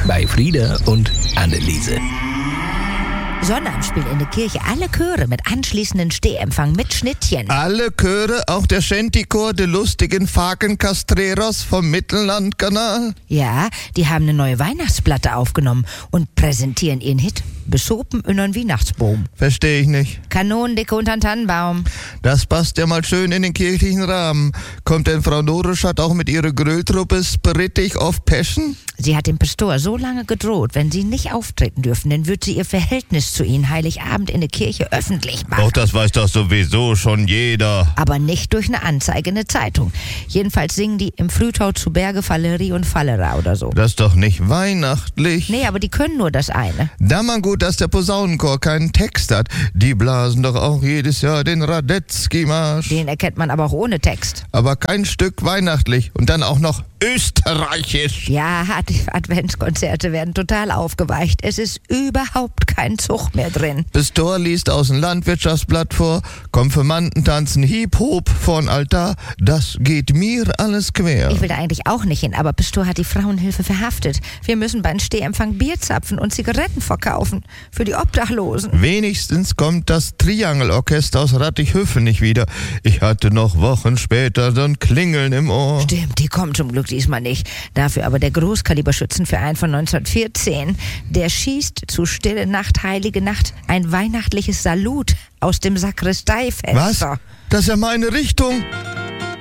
bei Frieda und Anneliese. Sonnabendspiel in der Kirche, alle Chöre mit anschließenden Stehempfang mit Schnittchen. Alle Chöre, auch der Shantychor der lustigen Fakencastreros vom Mittellandkanal? Ja, die haben eine neue Weihnachtsplatte aufgenommen und präsentieren ihren Hit Besopen in einen Weihnachtsbaum. Verstehe ich nicht. Kanonendicke unter den Tannenbaum. Das passt ja mal schön in den kirchlichen Rahmen. Kommt denn Frau Noreschat auch mit ihrer Grilltruppe Sprittig auf Passion? Sie hat dem Pastor so lange gedroht, wenn sie nicht auftreten dürfen, dann wird sie ihr Verhältnis zu ihnen Heiligabend in der Kirche öffentlich machen. Auch das weiß doch sowieso schon jeder. Aber nicht durch eine Anzeige in der Zeitung. Jedenfalls singen die im Frühtau zu Berge, Valerie und Fallera oder so. Das ist doch nicht weihnachtlich. Nee, aber die können nur das eine. Da man gut, dass der Posaunenchor keinen Text hat. Die blasen doch auch jedes Jahr den Radetzky-Marsch. Den erkennt man aber auch ohne Text. Aber kein Stück weihnachtlich und dann auch noch österreichisch. Ja, Adventskonzerte werden total aufgeweicht. Es ist überhaupt kein Zug mehr drin. Pastor liest aus dem Landwirtschaftsblatt vor, Konfirmanden tanzen Hip-Hop vorn Altar. Das geht mir alles quer. Ich will da eigentlich auch nicht hin, aber Pastor hat die Frauenhilfe verhaftet. Wir müssen beim Stehempfang Bier zapfen und Zigaretten verkaufen. Für die Obdachlosen. Wenigstens kommt das Triangelorchester aus Rattichhöfen nicht wieder. Ich hatte noch Wochen später so ein Klingeln im Ohr. Stimmt, die kommen zum Glück diesmal nicht. Dafür aber der Großkaliberschützenverein von 1914. Der schießt zu Stille Nacht, Heilige Nacht ein weihnachtliches Salut aus dem Sakristeifenster. Was? Das ist ja meine Richtung.